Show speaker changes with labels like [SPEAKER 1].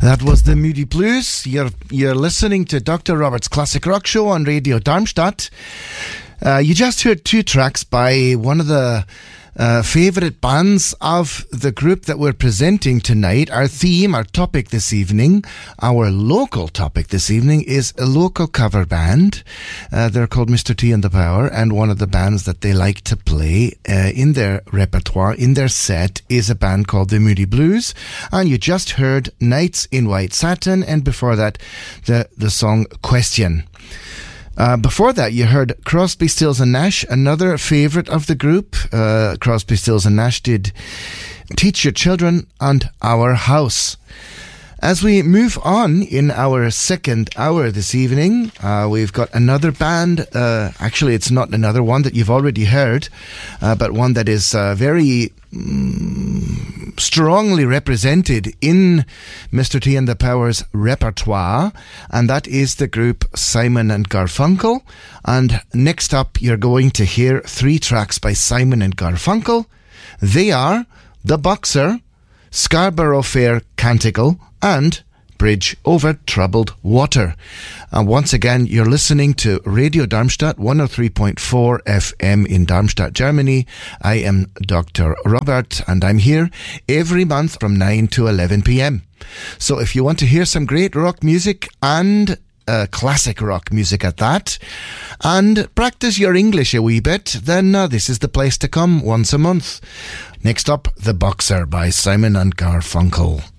[SPEAKER 1] That was the Moody Blues. You're listening to Dr. Robert's Classic Rock Show on Radio Darmstadt. You just heard two tracks by one of the favourite bands of the group that we're presenting tonight. Our theme, our topic this evening, our local topic this evening is a local cover band. They're called Mr. T and the Power, and one of the bands that they like to play in their repertoire, in their set, is a band called the Moody Blues. And you just heard Nights in White Satin, and before that, the song Question. Before that, you heard Crosby, Stills and Nash, another favourite of the group. Crosby, Stills and Nash did Teach Your Children and Our House. As we move on in our second hour this evening, we've got another band. Actually, it's not another one that you've already heard, but one that is very strongly represented in Mr. T and the Power's repertoire, and that is the group Simon and Garfunkel. And next up, you're going to hear three tracks by Simon and Garfunkel. They are The Boxer, Scarborough Fair Canticle, and Bridge Over Troubled Water. And once again, you're listening to Radio Darmstadt 103.4 FM in Darmstadt, Germany. I am Dr. Robert, and I'm here every month from 9 to 11 p.m. So if you want to hear some great rock music and classic rock music at that, and practice your English a wee bit, then this is the place to come once a month. Next up, The Boxer by Simon and Garfunkel.